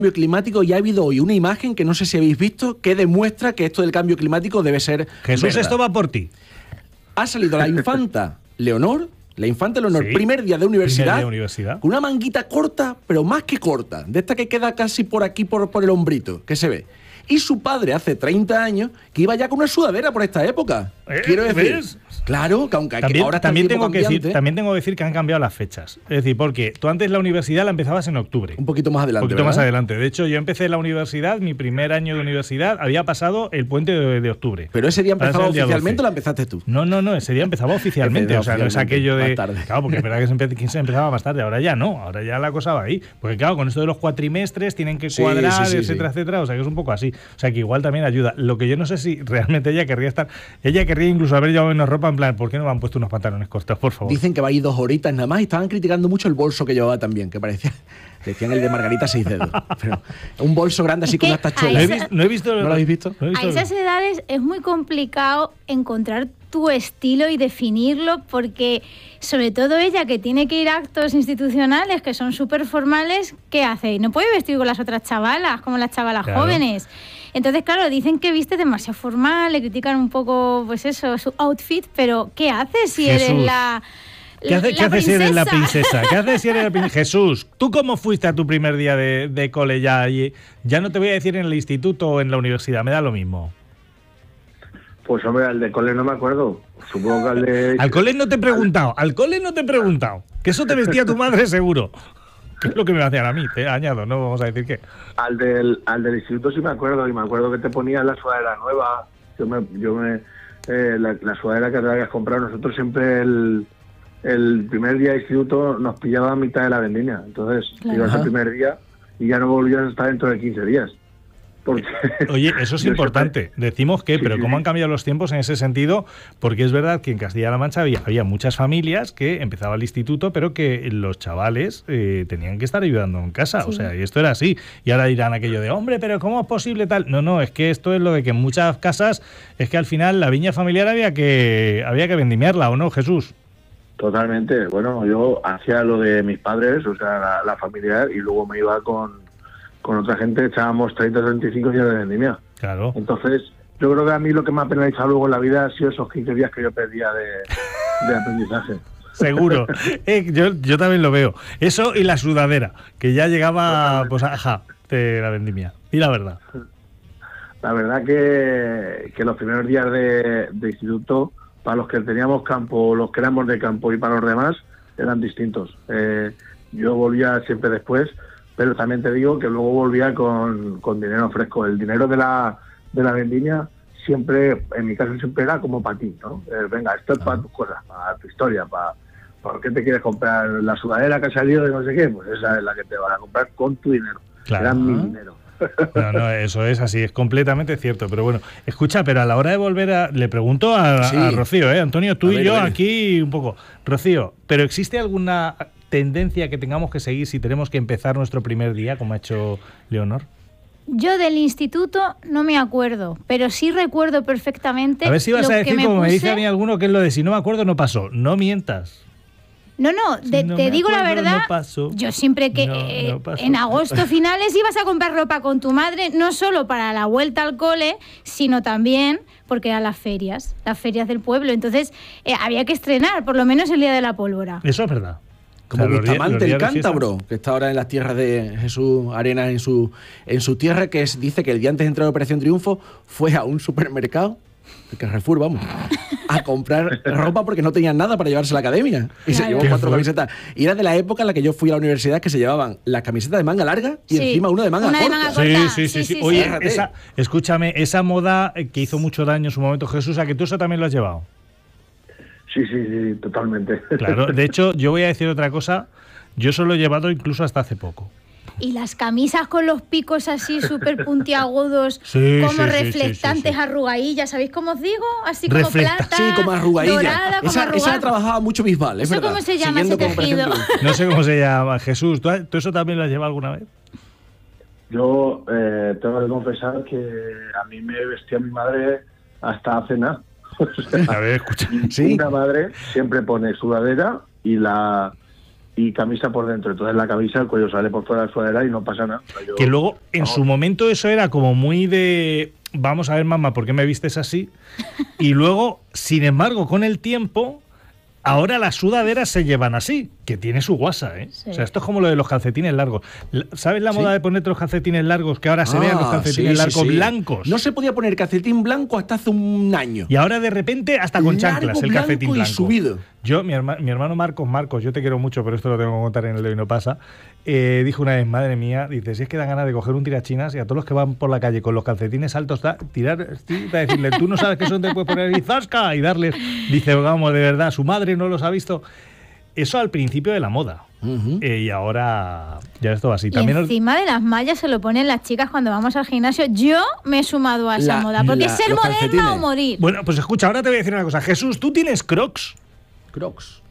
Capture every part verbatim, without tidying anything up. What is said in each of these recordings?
cambio climático, y ha habido hoy una imagen que no sé si habéis visto que demuestra que esto del cambio climático debe ser Jesús, verdad. esto va por ti. Ha salido la infanta Leonor, la infanta Leonor, Sí. primer día de universidad, Primer día de universidad. con una manguita corta, pero más que corta, de esta que queda casi por aquí, por, por el hombrito, que se ve. Y su padre hace treinta años que iba ya con una sudadera por esta época. ¿Eh? Quiero decir, ¿Ves? claro, que aunque También, ahora está el también, tiempo tengo que decir, cambiante, también tengo que decir que han cambiado las fechas. Es decir, porque tú antes la universidad la empezabas en octubre. un poquito más adelante. Un poquito ¿verdad? más adelante. De hecho, yo empecé la universidad, mi primer año de universidad, había pasado el puente de, de octubre. Pero ese día Ahora es empezaba el día oficialmente doce. o la empezaste tú. No, no, no, ese día empezaba oficialmente. Empezaba O sea, no es oficialmente, aquello de. más tarde. Claro, porque es verdad que se, empe- que se empezaba más tarde. Ahora ya no, ahora ya la cosa va ahí. Porque claro, con esto de los cuatrimestres tienen que Sí, cuadrar, sí, sí, etcétera, sí. etcétera. O sea, que es un poco así. O sea, que igual también ayuda. Lo que yo no sé si realmente ella querría estar. Ella querría incluso haber llevado menos ropa, en plan, ¿por qué no me han puesto unos pantalones cortos, por favor? Dicen que va a ir dos horitas nada más y estaban criticando mucho el bolso que llevaba también, que parecía. Decían el de Margarita seis dedos. Pero un bolso grande así Es con que unas No he, tachuelas. esa- vis- no he visto. ¿No lo habéis visto? no he A visto- esas edades es muy complicado encontrar tu estilo y definirlo, porque sobre todo ella, que tiene que ir a actos institucionales que son súper formales, ¿qué hace? No puede vestir con las otras chavalas, como las chavalas Claro. jóvenes. Entonces, claro, dicen que viste demasiado formal, le critican un poco, pues eso, su outfit, pero ¿qué haces si Jesús. eres la... ¿Qué haces la qué haces si eres la princesa? princesa? ¿Qué haces si eres la princesa? Jesús, ¿tú cómo fuiste a tu primer día de, de cole ya? Y ya no te voy a decir en el instituto o en la universidad, me da lo mismo. Pues hombre, al de cole no me acuerdo. Supongo que al de... Al cole no te he preguntado, al cole no te he preguntado. Que eso te vestía tu madre seguro. Que es lo que me hacían a mí, te añado, no vamos a decir qué. Al del, al del instituto sí me acuerdo, y me acuerdo que te ponían la sudadera nueva. Yo me, yo me eh, la, la sudadera que te habías comprado, nosotros siempre el, el primer día de instituto nos pillaba a mitad de la vendimia. Entonces, Claro. ibas el Ajá. primer día y ya no volvías hasta dentro de quince días. Porque Oye, eso es yo importante. Decimos que, Sí, pero sí, cómo sí. han cambiado los tiempos en ese sentido, porque es verdad que en Castilla-La Mancha había, había muchas familias que empezaba el instituto, pero que los chavales eh, tenían que estar ayudando en casa. Sí. O sea, y esto era así. Y ahora dirán aquello de, hombre, pero ¿cómo es posible tal? No, no, es que esto es lo de que en muchas casas es que al final la viña familiar había que, había que vendimiarla, ¿o no, Jesús? Totalmente. Bueno, yo hacía lo de mis padres, o sea, la, la familiar, y luego me iba con, con otra gente, echábamos treinta, treinta y cinco días de vendimia. Claro. Entonces, yo creo que a mí lo que me ha penalizado luego en la vida ha sido esos quince días que yo perdía de, de aprendizaje. Seguro. Eh, yo, yo también lo veo. Eso y la sudadera, que ya llegaba, pues, ajá, de la vendimia. Y la verdad. La verdad que, que los primeros días de, de instituto, para los que teníamos campo, los que éramos de campo y para los demás, eran distintos. Eh, yo volvía siempre después, pero también te digo que luego volvía con, con dinero fresco. El dinero de la, de la vendimia siempre, en mi caso, siempre era como para ti, ¿no? Eh, venga, esto es para tus cosas, para tu historia, para... ¿Por qué te quieres comprar la sudadera que ha salido de no sé qué? Pues esa es la que te van a comprar con tu dinero. Claro. Era mi dinero. No, no, eso es así, es completamente cierto. Pero bueno, escucha, pero a la hora de volver a... Le pregunto a, Sí. a Rocío, ¿eh? Antonio, tú A y ver, yo a ver. aquí un poco. Rocío, ¿pero existe alguna tendencia que tengamos que seguir si tenemos que empezar nuestro primer día, como ha hecho Leonor? Yo del instituto no me acuerdo, pero sí recuerdo perfectamente. A ver si vas lo a que decir, me como me dice puse- a mí alguno, que es lo de si no me acuerdo no pasó. No mientas. No, no, Si de- no te me digo la acuerdo, verdad. no pasó. Yo siempre que No, eh, no pasó. en agosto finales ibas a comprar ropa con tu madre, no solo para la vuelta al cole, sino también porque eran las ferias, las ferias del pueblo. Entonces eh, había que estrenar, por lo menos el día de la pólvora. Eso es verdad. Como O sea, los días- Bustamante, los el días de fiesta- cántabro, que está ahora en las tierras de Jesús Arenas, en su, en su tierra, que es, dice que el día antes de entrar a Operación Triunfo fue a un supermercado, el Carrefour, vamos, a comprar ropa porque no tenían nada para llevarse a la academia. Y se Claro. llevó Qué cuatro fuerte. camisetas. Y era de la época en la que yo fui a la universidad, que se llevaban las camisetas de manga larga y Sí, encima una de manga una de corta. manga Sí, corta. sí, sí, Sí, sí. sí, Oye, sí. esa, escúchame, esa moda eh, que hizo mucho daño en su momento, Jesús, ¿a que tú eso también lo has llevado? Sí, sí, sí, totalmente. Claro, de hecho, yo voy a decir otra cosa. Yo eso lo he llevado incluso hasta hace poco. Y las camisas con los picos así súper puntiagudos, Sí, como sí, sí, reflectantes, sí, sí, sí. arrugadillas, ¿sabéis cómo os digo? Así como Reflecta- plata, Sí, como arrugadilla. dorada, como esa, esa arrugada. la trabajaba mucho Bisbal, es ¿Eso verdad. cómo se llama Siguiendo ese con Operación tejido? Triunfo. No sé cómo se llama. Jesús, ¿tú, tú eso también lo has llevado alguna vez? Yo eh, tengo que confesar que a mí me vestía mi madre hasta hace nada. O sea, A ver, escucha. Sí. Una madre siempre pone sudadera y la y camisa por dentro. Entonces la camisa, el cuello sale por fuera de la sudadera y no pasa nada. O sea, yo, que luego, en no. su momento, eso era como muy de... Vamos a ver, mamá, ¿por qué me vistes así? Y luego, sin embargo, con el tiempo, ahora las sudaderas se llevan así, que tiene su guasa, ¿eh? Sí. O sea, esto es como lo de los calcetines largos. ¿Sabes la Sí. moda de ponerte los calcetines largos? Que ahora se vean los Ah, calcetines sí, sí, largos sí. blancos. No se podía poner calcetín blanco hasta hace un año. Y ahora de repente hasta con Largo, chanclas el calcetín blanco y blanco. subido. Yo, mi, herma, mi hermano Marcos, Marcos, yo te quiero mucho, pero esto lo tengo que contar en el de hoy no pasa, eh, dijo una vez, madre mía, dice, si es que da ganas de coger un tirachinas y a todos los que van por la calle con los calcetines altos, da, tirar, sí, para decirle, tú no sabes que eso te puedes poner y zasca, y darles, dice, vamos, de verdad, su madre no los ha visto. Eso al principio de la moda. Ujú. Eh, y ahora ya esto va así. Y También os- encima de las mallas se lo ponen las chicas cuando vamos al gimnasio. Yo me he sumado a esa La- moda, porque la- ser los moderna calcetines. o morir. Bueno, pues escucha, ahora te voy a decir una cosa. Jesús, ¿tú tienes Crocs? Crocs.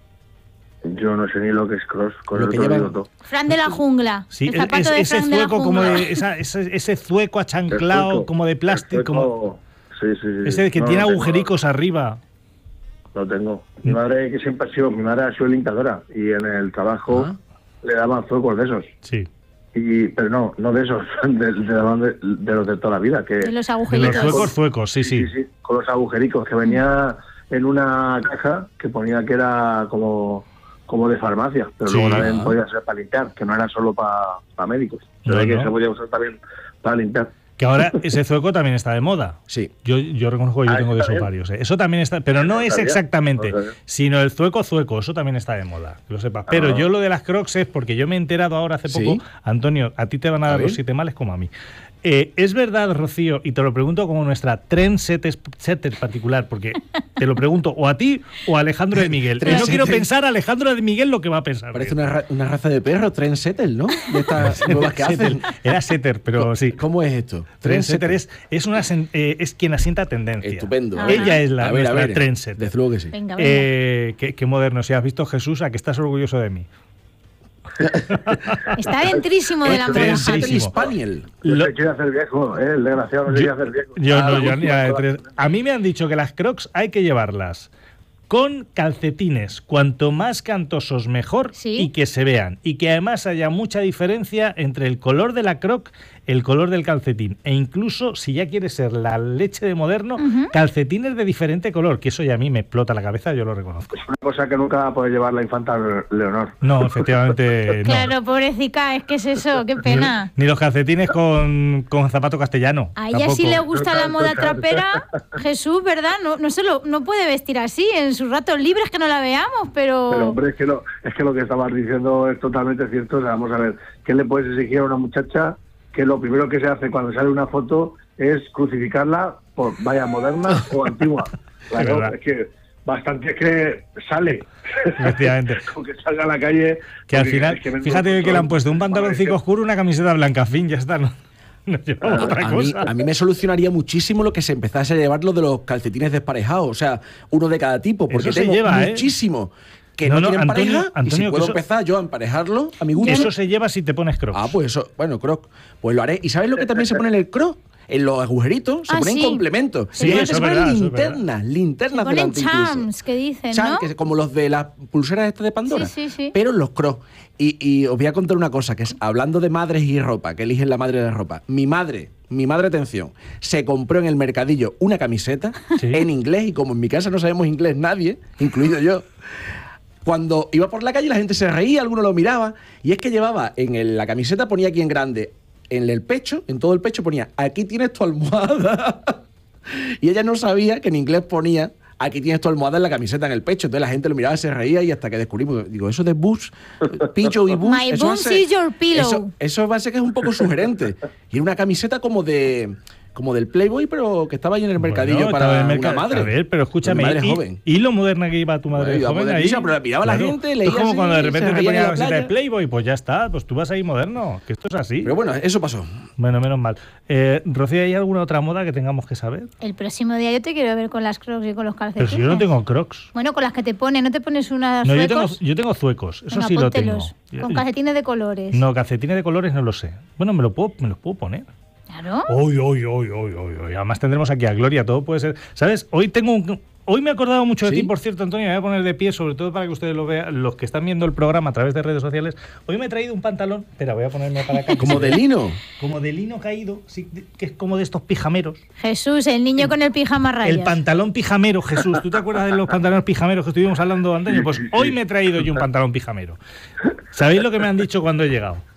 Yo no sé ni lo que es cross, con Lo el que otro llevan- digo todo. Fran de la jungla. Sí, el es- zapato de ese Fran de la zueco como jungla. de, esa- ese, ese zueco achanclado, El sueco, como de el plástico, como sueco, sí, sí, sí. ese que No, tiene lo tengo, agujericos arriba. Lo tengo. Mi madre, que siempre ha sido, mi madre ha sido limpiadora y en el trabajo Ah. le daban zuecos de esos. Sí. Y, pero no, no de esos, de, de, de- de los de toda la vida. Que, De los De agujeritos. los zuecos, zuecos, sí, sí. sí, sí, con los agujericos, que venía en una caja que ponía que era como, como de farmacia, pero Sí. luego también Ah. podía ser para limpiar, que no era solo para médicos. Se No, ve que no. se podía usar también para limpiar. Que ahora ese zueco también está de moda. Sí. Yo, yo reconozco que yo Ah, tengo de ¿está esos bien? varios. ¿eh? Eso también está, pero no ¿Está es bien? exactamente, No sé. sino el zueco zueco. Eso también está de moda, que lo sepas. Pero Ah. yo lo de las Crocs es porque yo me he enterado ahora hace Sí. poco, Antonio, a ti te van a A dar ver. los siete males como a mí. Eh, es verdad, Rocío, y te lo pregunto como nuestra trendsetter setter particular, porque te lo pregunto o a ti o a Alejandro de Miguel. Y no Trendsetter. quiero pensar a Alejandro de Miguel lo que va a pensar. Parece de él. una, ra- una raza de perro, trendsetter, ¿no? De estas nuevas que hacen. Setter. Era setter, pero sí. ¿Cómo es esto? Trendsetter es, es, una, sen- eh, es quien asienta tendencia. Estupendo. Ah. Ella es la a ver, a nuestra ver, trendsetter. desde luego que sí. Venga, venga. Eh, qué, qué moderno. Si has visto, Jesús, a que estás orgulloso de mí. Está dentrísimo de la Es moda. trendsetter Trendsetter. y spaniel. No Lo- se quiere hacer viejo, ¿eh? El desgraciado no se Yo, quiere hacer viejo. yo Ah, no, yo lo ni a, de último, tres. A mí me han dicho que las Crocs hay que llevarlas con calcetines, cuanto más cantosos mejor, Sí. y que se vean. Y que además haya mucha diferencia entre el color de la Croc, el color del calcetín. E incluso, si ya quiere ser la leche de moderno, Ujú. calcetines de diferente color, que eso ya a mí me explota la cabeza, yo lo reconozco. Una cosa que nunca va a poder llevar la infanta Leonor. No, efectivamente no. Claro, pobrecita, es que es eso, qué pena. Ni los calcetines con, con zapato castellano. A ella sí tampoco. le gusta la Total, moda total. trapera, Jesús, ¿verdad? No, no, se lo, no puede vestir así en sus ratos libres que no la veamos, pero... Pero hombre, es que, lo, es que lo que estabas diciendo es totalmente cierto. O sea, vamos a ver, ¿qué le puedes exigir a una muchacha que lo primero que se hace cuando sale una foto es crucificarla por vaya moderna o antigua? Claro, verdad. es que bastante es que sale. Efectivamente. Con que salga a la calle. Que al porque final, es que menudo fíjate que le han control. puesto un pantaloncito Vale, oscuro, una camiseta blanca, fin, ya está. No, no llevamos otra A mí, cosa. a mí me solucionaría muchísimo lo que se empezase a llevar lo de los calcetines desparejados, o sea, uno de cada tipo, porque Eso se tengo lleva, ¿eh? muchísimo que No, no, no, tienen Antonio- pareja, y Antonio, si que puedo eso- empezar yo a emparejarlo a mi gusto. Eso se lleva si te pones Crocs. Ah, pues eso, bueno, croc, pues lo haré. ¿Y sabes lo que también se pone en el croc? En los agujeritos se Ah, ponen sí. complementos. Sí, Y ahora eso se es ponen verdad, eso es linternas, linternas Ponen delante incluso. chams, que dicen, Cham, ¿no? que es como los de las pulseras estas de Pandora. Sí, sí, sí. Pero los crocs. Y, y os voy a contar una cosa, que es hablando de madres y ropa, que eligen la madre de ropa. Mi madre, mi madre, atención, se compró en el mercadillo una camiseta Sí. en inglés, y como en mi casa no sabemos inglés nadie, incluido yo, cuando iba por la calle la gente se reía, alguno lo miraba, y es que llevaba en el- la camiseta, ponía aquí en grande, en el pecho, en todo el pecho ponía, aquí tienes tu almohada. Y ella no sabía que en inglés ponía, aquí tienes tu almohada en la camiseta en el pecho. Entonces la gente lo miraba, se reía, y hasta que descubrimos, digo, eso de bus, pillow y bus. My eso bum va a ser- is your pillow. Eso, eso va a ser que es un poco sugerente. Y era una camiseta como de como del Playboy, pero que estaba ahí en el mercadillo Bueno, para estaba en el una mercado- madre. A ver, pero escúchame, Mi madre y, joven. y lo moderna que iba tu madre Bueno, iba joven ahí. modernísima, pero la miraba la gente, leía Es como así, cuando de se repente te reía en ponía la la camiseta de playa. Playboy, pues ya está, pues tú vas ahí moderno, que esto es así. Pero bueno, eso pasó. Bueno, menos mal. Eh, Rocío, ¿hay alguna otra moda que tengamos que saber? El próximo día yo te quiero ver con las crocs y con los Pero calcetines. si yo no tengo Crocs. Bueno, con las que te pones, ¿no te pones unas No, yo tengo, zuecos? yo tengo zuecos, eso Venga, sí lo tengo. póntelos, con calcetines de colores. No, calcetines de colores no lo sé. Bueno, me, lo puedo, me los puedo poner. Claro. Uy, uy, uy, uy, uy, uy. Además tendremos aquí a Gloria, todo puede ser. ¿Sabes? Hoy tengo un, hoy me he acordado mucho de ¿Sí? ti, por cierto, Antonio, me voy a poner de pie, sobre todo para que ustedes lo vean, los que están viendo el programa a través de redes sociales. Hoy me he traído un pantalón, espera, voy a ponerme para acá. Como de lino. Como de lino caído, sí, que es como de estos pijameros. Jesús, el niño con el pijama a rayas. El pantalón pijamero, Jesús. ¿Tú te acuerdas de los pantalones pijameros que estuvimos hablando, Antonio? Pues hoy me he traído yo un pantalón pijamero. ¿Sabéis lo que me han dicho cuando he llegado?